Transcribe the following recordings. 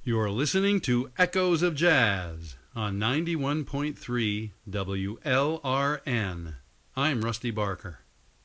You're listening to Echoes of Jazz on 91.3 WLRN. I'm Rusty Barker.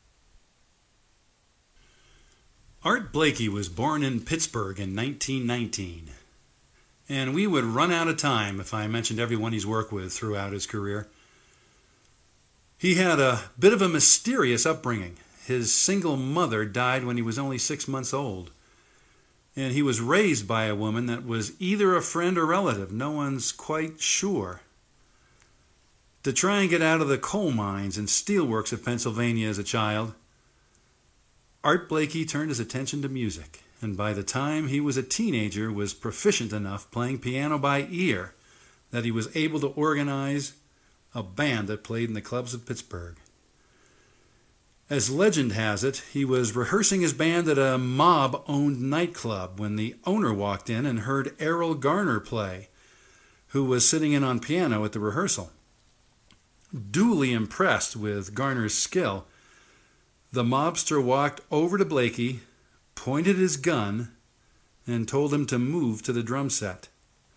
Art Blakey was born in Pittsburgh in 1919. And we would run out of time if I mentioned everyone he's worked with throughout his career. He had a bit of a mysterious upbringing. His single mother died when he was only 6 months old. And he was raised by a woman that was either a friend or relative. No one's quite sure. To try and get out of the coal mines and steelworks of Pennsylvania as a child, Art Blakey turned his attention to music, and by the time he was a teenager was proficient enough playing piano by ear that he was able to organize a band that played in the clubs of Pittsburgh. As legend has it, he was rehearsing his band at a mob-owned nightclub when the owner walked in and heard Errol Garner play, who was sitting in on piano at the rehearsal. Duly impressed with Garner's skill, the mobster walked over to Blakey, pointed his gun, and told him to move to the drum set.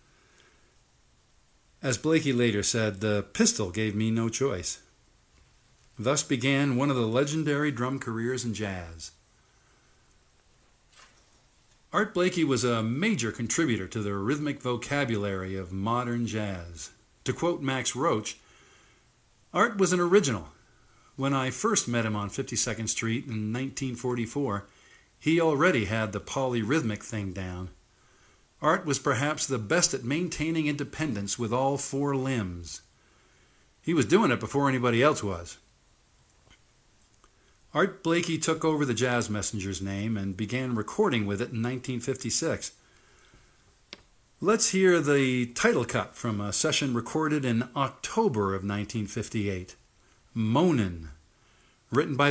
As Blakey later said, "The pistol gave me no choice." Thus began one of the legendary drum careers in jazz. Art Blakey was a major contributor to the rhythmic vocabulary of modern jazz. To quote Max Roach, "Art was an original. When I first met him on 52nd Street in 1944, he already had the polyrhythmic thing down. Art was perhaps the best at maintaining independence with all four limbs. He was doing it before anybody else was." Art Blakey took over the Jazz Messenger's name and began recording with it in 1956. Let's hear the title cut from a session recorded in October of 1958, "Moanin'," written by